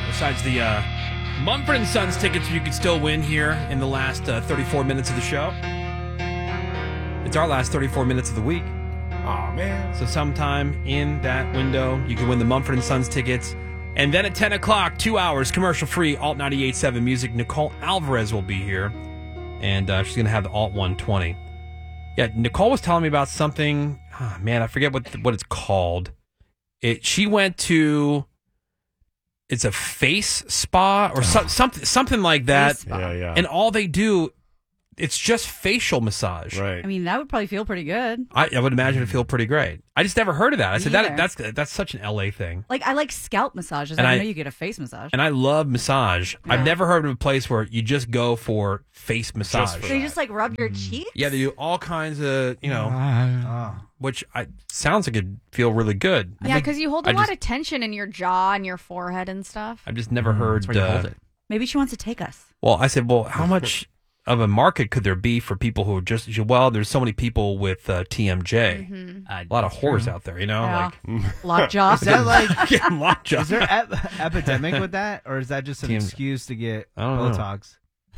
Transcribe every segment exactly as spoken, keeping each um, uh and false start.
Besides the uh, Mumford and Sons tickets you could still win here in the last uh, thirty-four minutes of the show. It's our last thirty-four minutes of the week. Oh, man. So sometime in that window, you can win the Mumford and Sons tickets. And then at ten o'clock, two hours, commercial-free, Alt ninety-eight point seven music. Nicole Alvarez will be here. And uh, she's going to have the Alt one twenty. Yeah, Nicole was telling me about something. Oh, man, I forget what what it's called. It. She went to... It's a face spa or so, something something like that. Yeah, yeah. And all they do, it's just facial massage. Right. I mean, that would probably feel pretty good. I, I would imagine it feel pretty great. I just never heard of that. I Me said that either. that's that's such an L A thing. Like, I like scalp massages. And I I- didn't know you get a face massage. And I love massage. Yeah. I've never heard of a place where you just go for face massage. for So you just, like, rub your cheeks? Yeah, they do all kinds of, you know, Oh. which I sounds like it'd feel really good. Yeah, because you hold a I lot just- of tension in your jaw and your forehead and stuff. I've just never heard. That's where you uh, hold it. Maybe she wants to take us. Well, I said, well, how much of a market could there be for people who are just, well, there's so many people with uh, T M J. Mm-hmm. Uh, A lot of that's whores true. out there, you know? Yeah. Like, Lockjaw. Is that like, getting lockjaw. is there ep- epidemic with that, or is that just an T M J. excuse to get I don't know. Botox?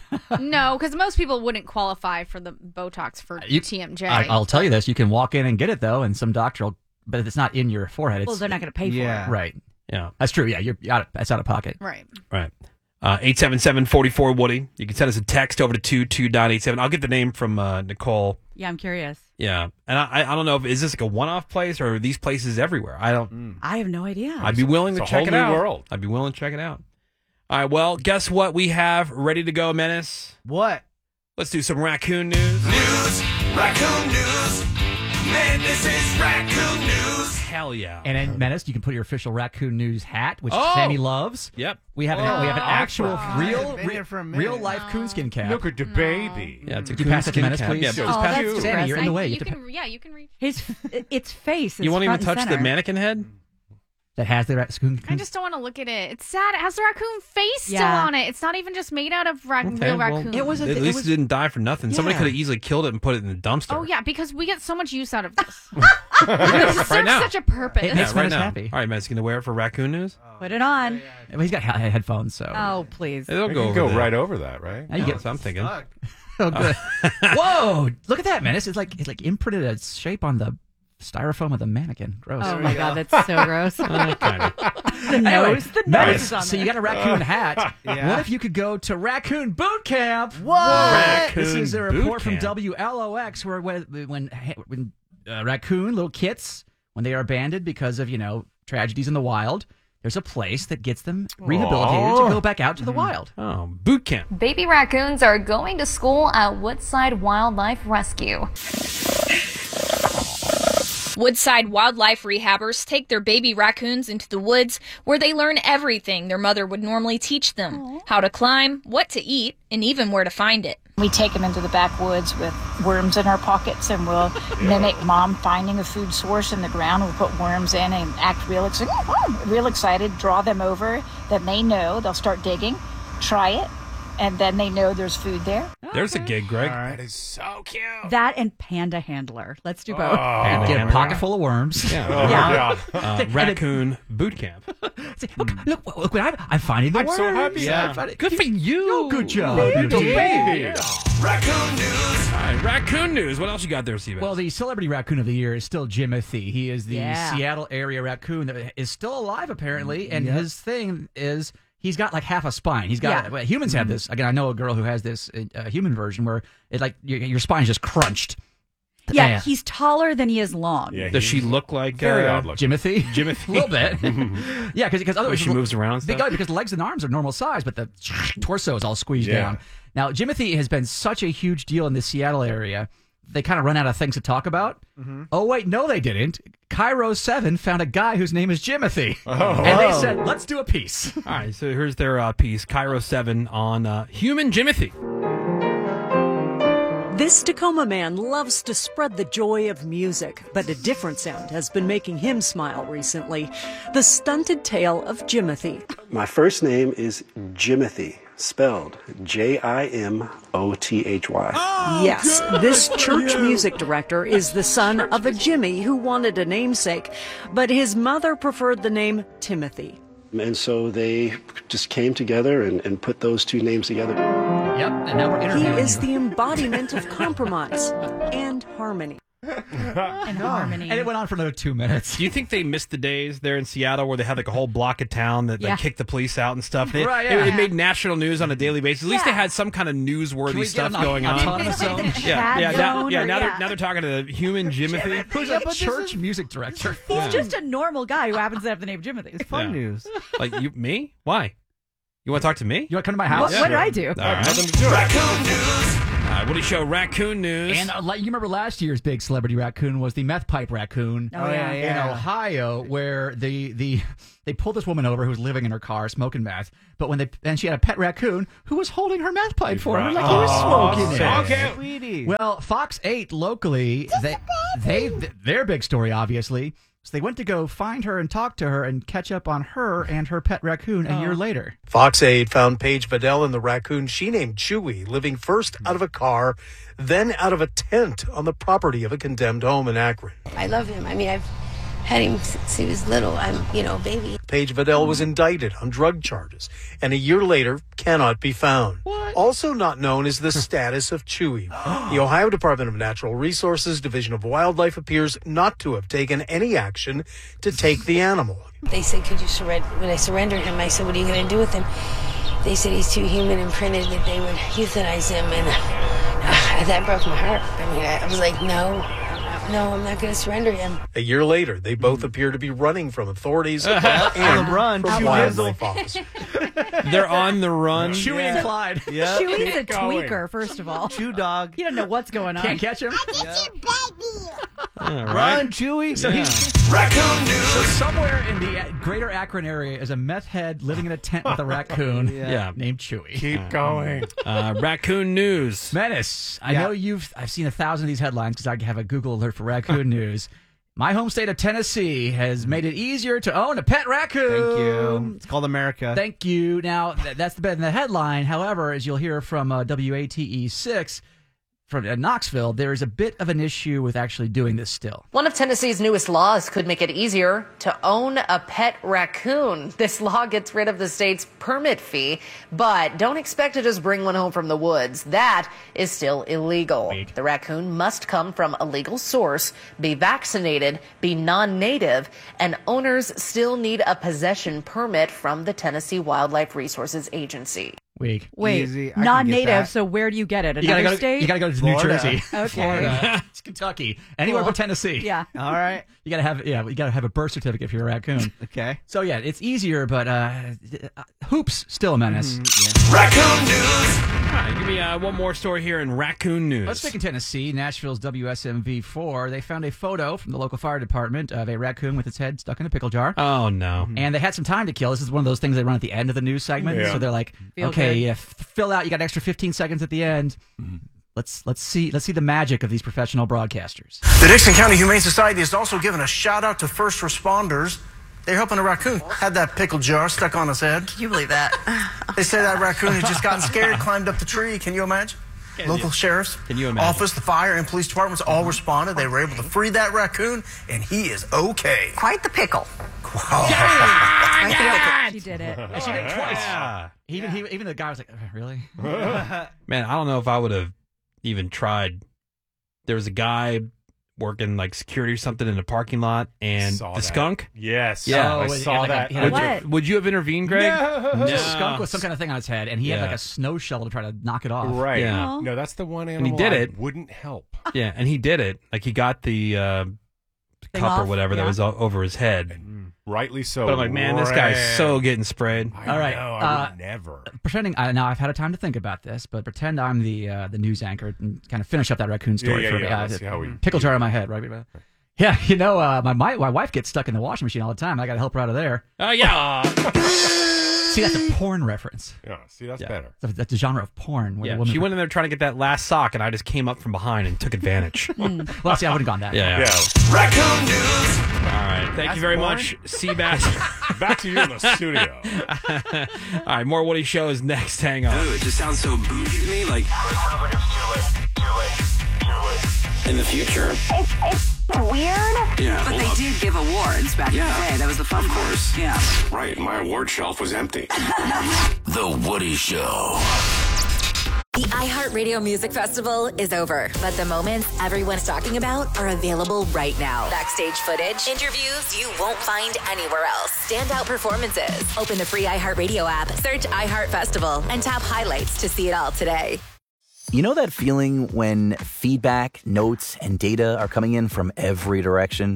No, because most people wouldn't qualify for the Botox for You- T M J. I, I'll tell you this: you can walk in and get it though, and some doctor will, but it's not in your forehead. It's Well, they're not going to pay for Yeah. it. right. Yeah, That's true. Yeah, you're out of, that's out of pocket. Right. right. Uh, eight seven seven, four four, Woody. You can send us a text over to two two dot eight seven. I'll get the name from uh, Nicole. Yeah, I'm curious. Yeah. And I, I don't know if, is this like a one-off place or are these places everywhere? I don't, I have no idea. I'd be willing to It's a check whole it new out. world. I'd be willing to check it out. All right, well, guess what we have ready to go, Menace? What? Let's do some raccoon news. News, raccoon news. Man, this is raccoon news. Hell yeah. And in Menace, you can put your official Raccoon News hat, which Oh! Sammy loves. Yep. We have an Oh, we have an actual awesome. real I've been here for a minute. real life coonskin cap. Look at the baby. Yeah, it's a Could you pass it to coonskin Menace, cap. please? Yeah, Oh, just Oh, pass that's it. Sammy, you're in the I- way. You You have to can, yeah, you can reach. His, its face is You won't even front and touch the center. mannequin head? that has the raccoon. I just don't want to look at it. It's sad. It has the raccoon face still Yeah. on it. It's not even just made out of ra- Okay, real well, raccoon. It was a- At it least was- it didn't die for nothing. Somebody Yeah. could have easily killed it and put it in the dumpster. Oh yeah, because we get so much use out of this. right It serves now. such a purpose. It Yeah, makes right Menace now. happy. All right, Menace, you going to wear it for raccoon news? Put it on. Well, he's got he- headphones, so. Oh, please. It'll You go can over go there. right over that, right? Now you Yeah, get that's what I'm thinking. Fuck. oh, good. Whoa! Look at that, Menace. It's like it's like imprinted a shape on the styrofoam of the mannequin. Gross. Oh, my God. That's so gross. Uh, kind of. The nose. The nose Menace, is on so you there. got a raccoon hat. Yeah. What if you could go to Raccoon Boot Camp? What? Raccoon This is a Boot report from Camp. W L O X where when when, when uh, raccoon little kits when they are abandoned because of you know tragedies in the wild, there's a place that gets them rehabilitated to go back out to the wild. Oh, boot camp. Baby raccoons are going to school at Woodside Wildlife Rescue. Woodside wildlife rehabbers take their baby raccoons into the woods where they learn everything their mother would normally teach them. How to climb, what to eat, and even where to find it. We take them into the backwoods with worms in our pockets, and we'll mimic mom finding a food source in the ground. We'll put worms in and act real, ex- real excited, draw them over. Then they know, they'll start digging, try it, and then they know there's food there. There's a gig, Greg. All right. That is so cute. That and panda handler. Let's do both. And get a handler. pocket full of worms. Yeah. Oh, Yeah. yeah. Uh, raccoon boot camp. Say, look, look, look, what I'm, I'm finding the I'm worms. so happy. Yeah. I'm finding- Good for you. Oh, good job. Little Beauty. baby. Raccoon news. All right, raccoon news. What else you got there, Steve? Well, the celebrity raccoon of the year is still Jimothy. He is the Yeah. Seattle area raccoon that is still alive, apparently. And Yep. his thing is he's got like half a spine. He's got Yeah. well, humans have this. Again, I know a girl who has this uh, human version where it like your, your spine is just crunched. Yeah, Yeah. he's taller than he is long. Yeah, Does he's she look like very uh, odd looking. Jimothy, Jimothy? a little bit. Yeah, because because The way otherwise she moves around and stuff? Because, because the legs and arms are normal size, but the torso is all squeezed Yeah. down. Now, Jimothy has been such a huge deal in the Seattle area. They kind of run out of things to talk about. Oh, wait, no, they didn't. Cairo seven found a guy whose name is Jimothy. And they said, let's do a piece. All right, so here's their uh, piece, Cairo seven, on uh, human Jimothy. This Tacoma man loves to spread the joy of music, but a different sound has been making him smile recently. The stunted tale of Jimothy. My first name is Jimothy, spelled J I M O T H Y. Yes, this church music director is the son of a Jimmy who wanted a namesake, but his mother preferred the name Timothy. And so they just came together and, and put those two names together. Yep, and now we're He interviewing is you. the embodiment of compromise and harmony. And harmony. And it went on for another two minutes. Do you think they missed the days there in Seattle where they had like a whole block of town that Yeah. like kicked the police out and stuff? It, Right, it- yeah. it, made national news on a daily basis. At least they Yeah. had some kind of Can newsworthy we stuff get an going on. autonomous zone? Yeah, Chat yeah, now, zone yeah. or- Now yeah. they're now they're talking to the human Jimothy. Who's Yeah, a but this church is- music director? He's Yeah. just a normal guy who happens to have the name Jimothy. It's Fun Yeah. news. Like you, me? Why? You want to talk to me? You want to come to my What, house? what did I do? All right. Nothing to do. Raccoon News. All right, Woody Show Raccoon News. And uh, like, you remember last year's big celebrity raccoon was the meth pipe raccoon Oh, yeah. in Ohio, where the the they pulled this woman over who was living in her car smoking meth, but when they and she had a pet raccoon who was holding her meth pipe for her, like he was Oh, smoking it. okay. Sweetie. Well, Fox eight locally, they, they th- their big story, obviously. So they went to go find her and talk to her and catch up on her and her pet raccoon a year later. Fox eight found Paige Vidal and the raccoon she named Chewy living first out of a car, then out of a tent on the property of a condemned home in Akron. I love him. I mean, I've had him since he was little. I'm, you know, baby. Paige Vidal was indicted on drug charges and a year later cannot be found. Also not known is the status of Chewy. The Ohio Department of Natural Resources Division of Wildlife appears not to have taken any action to take the animal. They said, could you surrender? When I surrendered him, I said, what are you going to do with him? They said he's too human imprinted, that they would euthanize him. And uh, that broke my heart. I mean, I, I was like, no, no, I'm not going to surrender him. A year later, they both appear to be running from authorities and On the run. from Chew wildlife Dizzle. officers. They're on the run. Chewy and Clyde. Yeah. Chewy's a going. tweaker, first of all. Chew dog. He doesn't know what's going on. Can't catch him. All right. Run, Chewy. So he's Raccoon News. so somewhere in the uh, greater Akron area is a meth head living in a tent with a raccoon Yeah. named Chewy. Keep going. Uh, Raccoon News. Menace. I Yeah. know you've. I've seen a thousand of these headlines because I have a Google alert for raccoon news. My home state of Tennessee has made it easier to own a pet raccoon. Thank you. It's called America. Thank you. Now th- that's the bed in the headline. However, as you'll hear from uh, W A T E six from uh, Knoxville, there is a bit of an issue with actually doing this still. One of Tennessee's newest laws could make it easier to own a pet raccoon. This law gets rid of the state's permit fee, but don't expect to just bring one home from the woods. That is still illegal. Weak. The raccoon must come from a legal source, be vaccinated, be non-native, and owners still need a possession permit from the Tennessee Wildlife Resources Agency. Week. Wait, Easy. I can get non-native. that. So where do you get it? You gotta, Another go, state? you gotta go to New Florida. Jersey. Okay. Florida. It's Kentucky. Anywhere Cool. but Tennessee. Yeah. All right. You gotta have yeah. You gotta have a birth certificate if you're a raccoon. Okay. So yeah, it's easier, but uh, uh, hoops still a menace. Raccoon News. All right, give me uh, one more story here in Raccoon News. Let's stick in Tennessee. Nashville's W S M V four. They found a photo from the local fire department of a raccoon with its head stuck in a pickle jar. Oh, no. And they had some time to kill. This is one of those things they run at the end of the news segment. Yeah. So they're like, Feel okay, good. yeah, f- fill out. You got an extra fifteen seconds at the end. Let's let's see let's see the magic of these professional broadcasters. The Dixon County Humane Society has also given a shout out to first responders. They're helping a raccoon had that pickle jar stuck on his head. Can you believe that? They say that raccoon had just gotten scared, climbed up the tree. Can you imagine? Can Local you- sheriffs, can you imagine? office, the fire, and police departments all responded. They were able to free that raccoon, and he is okay. Quite the pickle. She did it. And she did it twice. Yeah. Even he, even the guy was like, "Uh, really? Man, I don't know if I would have even tried. There was a guy working like security or something in a parking lot, and Saw the that. skunk. Yes. Yeah. I Oh, saw yeah, like a- that. he had Would a- you, would you have intervened, Greg? No. Just a skunk with some kind of thing on his head, and he had Yeah. like a snow shovel to try to knock it off. Right. Yeah. Aw. No, that's the one And animal he did I it. wouldn't help. Yeah, and he did it. Like he got the uh, Thing cup or off? whatever that Yeah. was o- over his head. Rightly so. But I'm like, man, this guy's Ran. so getting sprayed. I All right, know, I uh, would never. Pretending I now I've had a time to think about this, but pretend I'm the uh, the news anchor and kind of finish up that raccoon story yeah, for yeah, me. Uh, let's see how we- pickle jar in my head, right? Yeah, you know, uh, my, my my wife gets stuck in the washing machine all the time. I got to help her out of there. Oh yeah. See, that's a porn reference. Yeah, see, that's Yeah. better. That's, that's a genre of porn. Where Yeah, the woman she went in there trying to get that last sock, and I just came up from behind and took advantage. Well, see, I wouldn't have gone that. Yeah, yeah. Yeah. Raccoon News. All right. Thank That's you very boring. much, Seabass. Back to you in the studio. All right, more Woody Show is next. Hang on. Ooh, it just sounds so bougie to me. Like in the future. Weird? Yeah, But well, they uh, did give awards back yeah, in the day. That was the fun of part. course. Yeah. Right, my award shelf was empty. The Woody Show. The iHeartRadio Music Festival is over, but the moments everyone's talking about are available right now. Backstage footage, interviews you won't find anywhere else, standout performances. Open the free iHeartRadio app, search iHeart Festival, and tap highlights to see it all today. You know that feeling when feedback, notes, and data are coming in from every direction?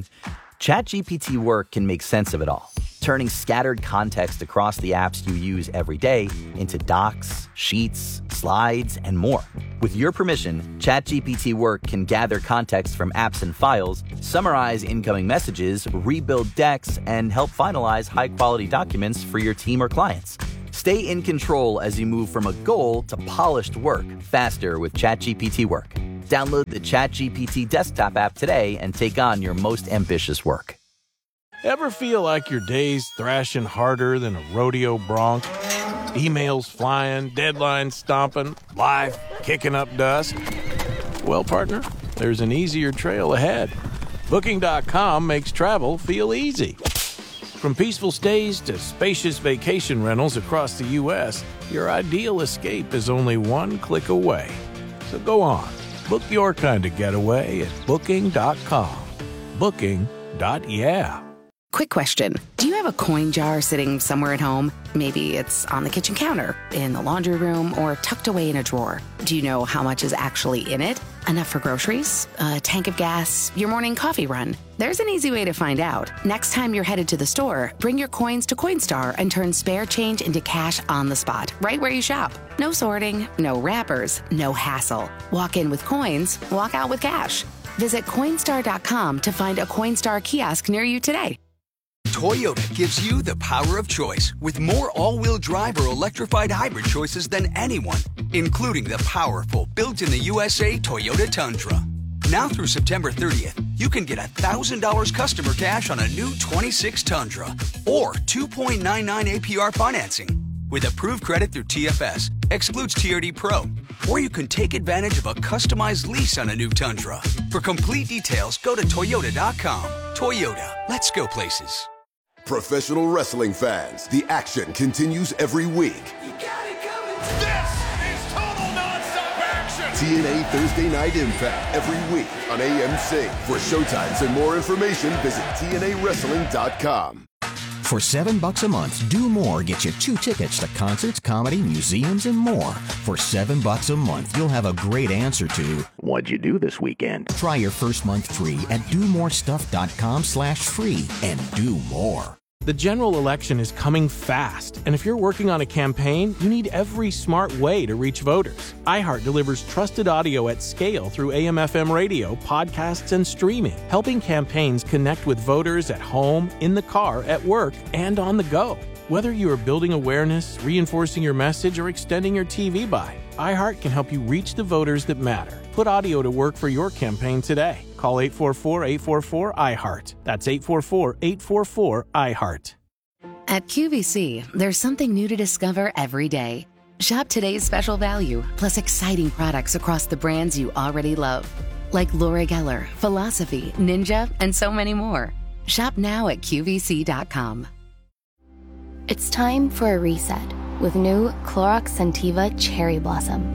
ChatGPT Work can make sense of it all, turning scattered context across the apps you use every day into docs, sheets, slides, and more. With your permission, ChatGPT Work can gather context from apps and files, summarize incoming messages, rebuild decks, and help finalize high-quality documents for your team or clients. Stay in control as you move from a goal to polished work faster with ChatGPT Work. Download the ChatGPT desktop app today and take on your most ambitious work. Ever feel like your day's thrashing harder than a rodeo bronc? Emails flying, deadlines stomping, life kicking up dust? Well, partner, there's an easier trail ahead. Booking dot com makes travel feel easy. From peaceful stays to spacious vacation rentals across the U S, your ideal escape is only one click away. So go on, book your kind of getaway at Booking dot com. Booking. Yeah. Quick question. Do you have a coin jar sitting somewhere at home? Maybe it's on the kitchen counter, in the laundry room, or tucked away in a drawer. Do you know how much is actually in it? Enough for groceries? A tank of gas? Your morning coffee run? There's an easy way to find out. Next time you're headed to the store, bring your coins to Coinstar and turn spare change into cash on the spot, right where you shop. No sorting, no wrappers, no hassle. Walk in with coins, walk out with cash. Visit Coinstar dot com to find a Coinstar kiosk near you today. Toyota gives you the power of choice with more all-wheel drive or electrified hybrid choices than anyone, including the powerful built-in-the-U S A Toyota Tundra. Now through September thirtieth, you can get one thousand dollars customer cash on a new twenty-six Tundra or two point nine nine A P R financing with approved credit through T F S, excludes T R D Pro. Or you can take advantage of a customized lease on a new Tundra. For complete details, go to Toyota dot com. Toyota, let's go places. Professional wrestling fans, the action continues every week. This is total nonstop action. T N A Thursday Night Impact every week on A M C. For showtimes and more information, visit T N A wrestling dot com. For seven bucks a month, Do More gets you two tickets to concerts, comedy, museums, and more. For seven bucks a month, you'll have a great answer to what'd you do this weekend? Try your first month free at do more stuff dot com slash free and do more. The general election is coming fast, and if you're working on a campaign, you need every smart way to reach voters. iHeart delivers trusted audio at scale through A M F M radio, podcasts, and streaming, helping campaigns connect with voters at home, in the car, at work, and on the go. Whether you are building awareness, reinforcing your message, or extending your T V buy, iHeart can help you reach the voters that matter. Put audio to work for your campaign today. Call eight four four, eight four four, I heart. That's eight four four, eight four four, I heart. At Q V C, there's something new to discover every day. Shop today's special value, plus exciting products across the brands you already love. Like Laura Geller, Philosophy, Ninja, and so many more. Shop now at Q V C dot com. It's time for a reset with new Clorox Scentiva Cherry Blossom.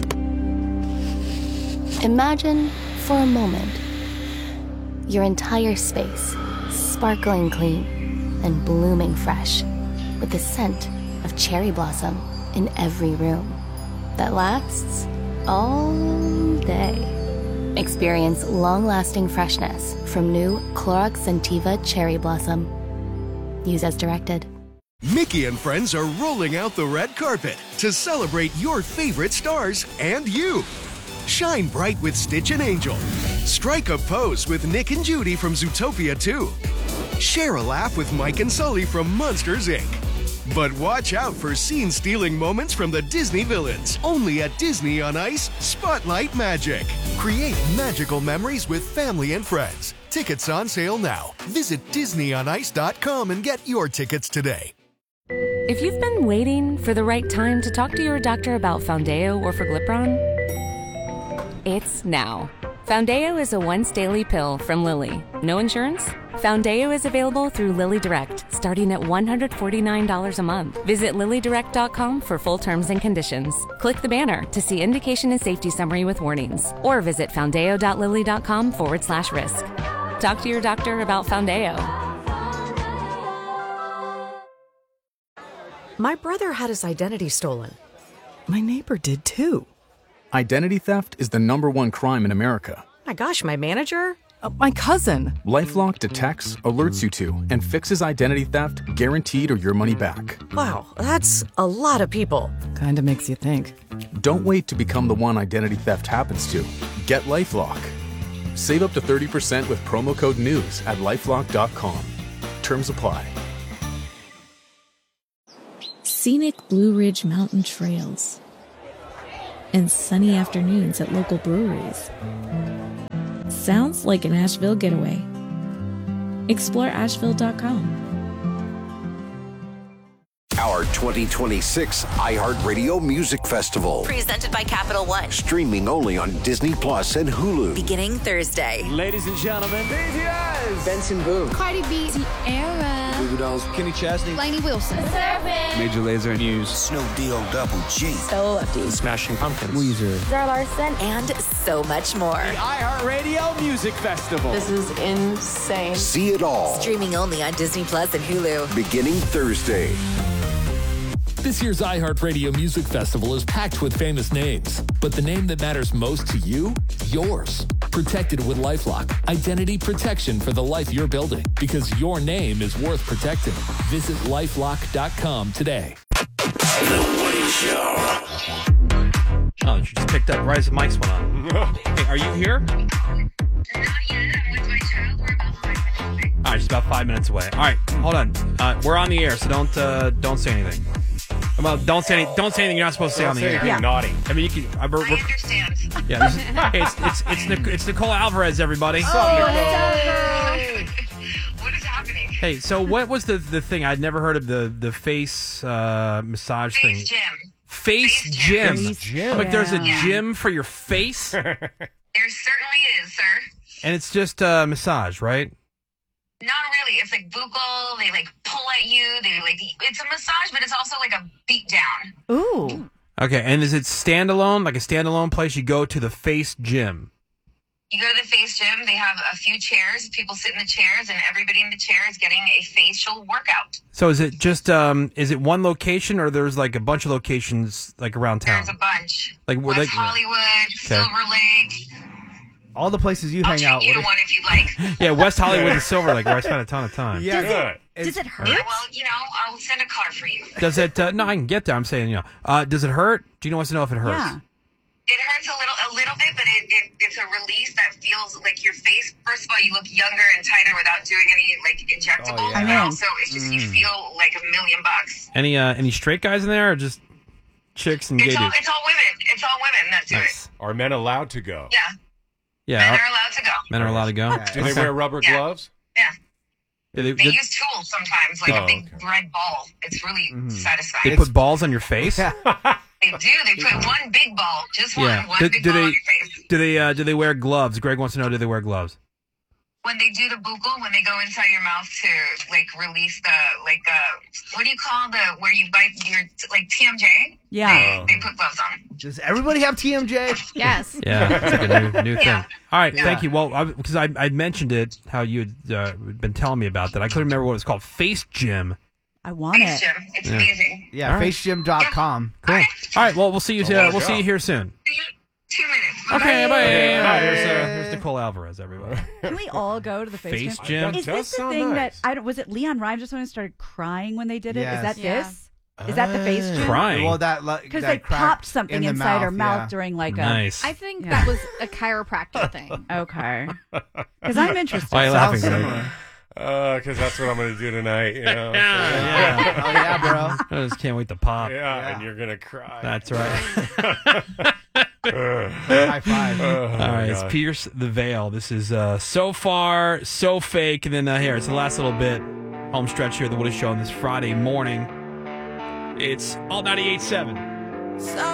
Imagine, for a moment, your entire space sparkling clean and blooming fresh with the scent of cherry blossom in every room that lasts all day. Experience long-lasting freshness from new Clorox Scentiva Cherry Blossom. Use as directed. Mickey and friends are rolling out the red carpet to celebrate your favorite stars and you. Shine bright with Stitch and Angel. Strike a pose with Nick and Judy from Zootopia two. Share a laugh with Mike and Sully from Monsters, Incorporated. But watch out for scene-stealing moments from the Disney villains. Only at Disney on Ice, Spotlight Magic. Create magical memories with family and friends. Tickets on sale now. Visit Disney on Ice dot com and get your tickets today. If you've been waiting for the right time to talk to your doctor about Foundayo or Forglipron, it's now. Foundeo is a once daily pill from Lilly. No insurance? Foundeo is available through Lilly Direct, starting at one hundred forty-nine dollars a month. Visit lilly direct dot com for full terms and conditions. Click the banner to see indication and safety summary with warnings, or visit foundeo dot lilly dot com forward slash risk. Talk to your doctor about Foundeo. My brother had his identity stolen. My neighbor did too. Identity theft is the number one crime in America. My gosh, my manager? Uh, my cousin. LifeLock detects, alerts you to, and fixes identity theft guaranteed or your money back. Wow, that's a lot of people. Kinda makes you think. Don't wait to become the one identity theft happens to. Get LifeLock. Save up to thirty percent with promo code NEWS at lifelock dot com. Terms apply. Scenic Blue Ridge Mountain trails and sunny afternoons at local breweries. Sounds like an Asheville getaway. Explore asheville dot com. Our twenty twenty-six iHeartRadio Music Festival. Presented by Capital One. Streaming only on Disney Plus and Hulu. Beginning Thursday. Ladies and gentlemen, B T S. Benson Boone. Cardi B. Tiara. Goo Dolls. Kenny Chesney. Lainey Wilson. Surfing. Major Lazer News. Snoop D-O Double G. Stella Lefty. Smashing Pumpkins. Weezer. Zara Larson. And so much more. The iHeartRadio Music Festival. This is insane. See it all. Streaming only on Disney Plus and Hulu. Beginning Thursday. This year's iHeartRadio Music Festival is packed with famous names, but the name that matters most to you? Yours. Protected with LifeLock. Identity protection for the life you're building, because your name is worth protecting. Visit lifelock dot com today. The Woody Show. Oh, you just picked up. Rise of Mike's one on. Hey, are you here? All right, just about five minutes away. All right, hold on. Uh, we're on the air, so don't uh, don't say anything. Well, don't say any, don't say anything you're not supposed to say Don't on the say air. anything Yeah. naughty. I mean, you can. I, we're, I understand. Yeah. This is, hey, it's it's it's, Nic- it's Nicole Alvarez, everybody. What is happening? Hey, so what was the the thing? I'd never heard of the the face uh, massage Face thing. gym. Face, Face gym. gym. Face gym. Like there's a Yeah. gym for your face, There certainly is, sir. and it's just uh, massage, right? Not really. It's like buccal. They like pull at you. They like. It's a massage, but it's also like a beat down. Ooh. Okay, and is it standalone, like a standalone place? You go to the face gym. You go to the face gym. They have a few chairs. People sit in the chairs, and everybody in the chair is getting a facial workout. So is it just um is it one location, or there's like a bunch of locations like around town? There's a bunch. Like West like Hollywood, Silver Lake. All the places you I'll hang take out. you to what one if you'd like. Yeah, West Hollywood and Silver Lake, where I spent a ton of time. Yeah, Does good. it, does it hurt? Yeah, well, you know, I'll send a car for you. Does it? Uh, no, I can get there. I'm saying, you know, uh, does it hurt? Gina wants to know if it hurts. Yeah. It hurts a little, a little bit, but it, it, it's a release that feels like your face. First of all, you look younger and tighter without doing any like injectables. Oh, yeah. And I know. also, it's just you Mm. feel like a million bucks. Any uh, any straight guys in there, or just chicks and gay It's all, dudes? it's all women. It's all women that do Nice. Are men allowed to go? it. Yeah, Yeah, men are- are allowed to go. men are allowed to go. Do they Okay. wear rubber Yeah. gloves? Yeah, Do they, they do- use tools sometimes, like Oh, a big red ball. It's really satisfying. they put balls on your face? They do. They put one big ball, just one, Yeah. one Do, big do ball they on your face. do they uh, do they wear gloves? Greg wants to know. Do they wear gloves? When they do the buccal, when they go inside your mouth to like release the like uh what do you call the where you bite your like T M J? Yeah. They, they put gloves on. Does everybody have T M J? Yes. Yeah, it's like a new, new thing. Yeah. All right, Yeah. thank you. Well, because I, I mentioned it, how you had uh, been telling me about that. I couldn't remember what it was called. Face Gym. I want Face it. gym. It's Yeah. amazing. Yeah, All right. face gym dot com. Cool. All right. Well, we'll see you. Oh, Uh, there we'll you see go. you here soon. Two minutes. Okay. Bye. Okay, All bye. right, here's, uh, here's Nicole Alvarez. Everybody. Can we all go to the face, Face gym? Is That this does the sound thing nice. that I don't? Was it Leon Rimes or someone started crying when they did it? Is Yes. that Yeah. this? Is that the face gym? Crying? Well, that like Because that they crack popped something in the inside her mouth, mouth yeah. during like Nice. a. I think Yeah. that was a chiropractor thing. Okay. Because I'm interested. Why are you laughing, Sounds Greg? similar. Uh, because that's what I'm going to do tonight. You know? Yeah. Oh yeah, bro. I just can't wait to pop. Yeah, and you're going to cry. That's right. High five. Oh, All my right, it's God. Pierce the Veil. This is uh, so far so fake, and then uh, here it's the last little bit home stretch here. The Woody Show on this Friday morning. It's Alt ninety-eight point seven.